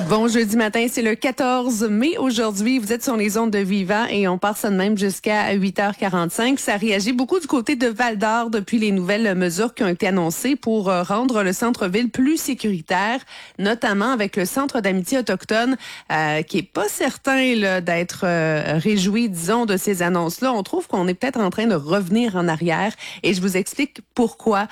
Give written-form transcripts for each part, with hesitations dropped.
Bon jeudi matin, c'est le 14 mai aujourd'hui. Vous êtes sur les ondes de Vivant et on part ça de même jusqu'à 8h45. Ça réagit beaucoup du côté de Val-d'Or depuis les nouvelles mesures qui ont été annoncées pour rendre le centre-ville plus sécuritaire, notamment avec le Centre d'amitié autochtone qui est pas certain là, d'être réjoui, disons, de ces annonces-là. On trouve qu'on est peut-être en train de revenir en arrière et je vous explique pourquoi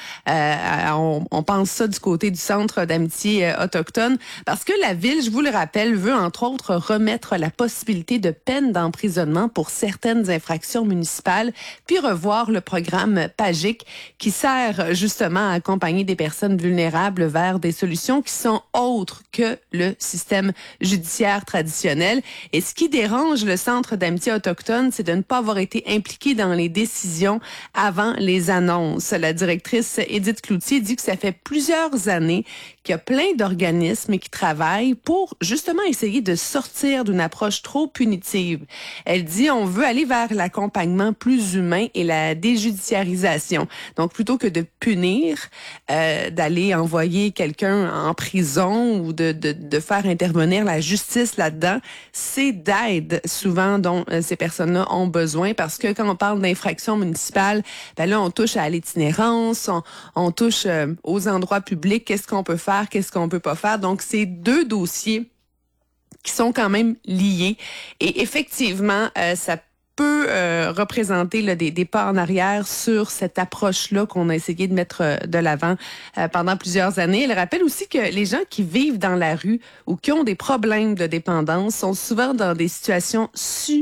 on pense ça du côté du Centre d'amitié autochtone. Parce que la ville, je vous le rappelle, veut entre autres remettre la possibilité de peine d'emprisonnement pour certaines infractions municipales, puis revoir le programme PAGIC qui sert justement à accompagner des personnes vulnérables vers des solutions qui sont autres que le système judiciaire traditionnel. Et ce qui dérange le Centre d'amitié autochtone, c'est de ne pas avoir été impliqué dans les décisions avant les annonces. La directrice Édith Cloutier dit que ça fait plusieurs années qu'il y a plein d'organismes qui travaillent pour justement essayer de sortir d'une approche trop punitive. Elle dit on veut aller vers l'accompagnement plus humain et la déjudiciarisation. Donc plutôt que de punir, d'aller envoyer quelqu'un en prison ou de faire intervenir la justice là-dedans, c'est d'aide souvent dont ces personnes-là ont besoin parce que quand on parle d'infraction municipale, ben là on touche à l'itinérance, on touche aux endroits publics, qu'est-ce qu'on peut faire, qu'est-ce qu'on peut pas faire. Donc c'est deux dossiers qui sont quand même liés. Et effectivement, ça peut représenter là, des pas en arrière sur cette approche-là qu'on a essayé de mettre de l'avant pendant plusieurs années. Elle rappelle aussi que les gens qui vivent dans la rue ou qui ont des problèmes de dépendance sont souvent dans des situations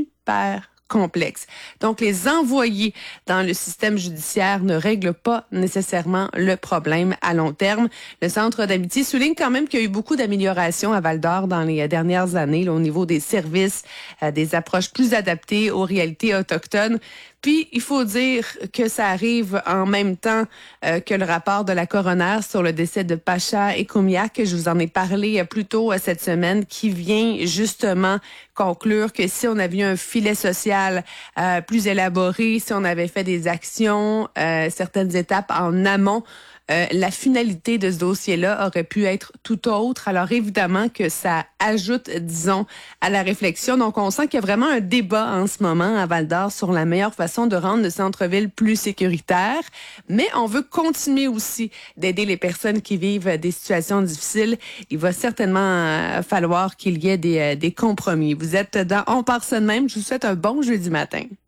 super complexe. Donc, les envoyer dans le système judiciaire ne règle pas nécessairement le problème à long terme. Le Centre d'amitié souligne quand même qu'il y a eu beaucoup d'améliorations à Val-d'Or dans les dernières années là, au niveau des services, des approches plus adaptées aux réalités autochtones. Puis, il faut dire que ça arrive en même temps que le rapport de la coroner sur le décès de Pacha Ecomiac. Je vous en ai parlé plus tôt cette semaine, qui vient justement conclure que si on avait eu un filet social plus élaboré, si on avait fait des actions, certaines étapes en amont, la finalité de ce dossier-là aurait pu être tout autre. Alors évidemment que ça ajoute, disons, à la réflexion. Donc on sent qu'il y a vraiment un débat en ce moment à Val-d'Or sur la meilleure façon de rendre le centre-ville plus sécuritaire. Mais on veut continuer aussi d'aider les personnes qui vivent des situations difficiles. Il va certainement falloir qu'il y ait des compromis. Vous êtes dans On part ça de même. Je vous souhaite un bon jeudi matin.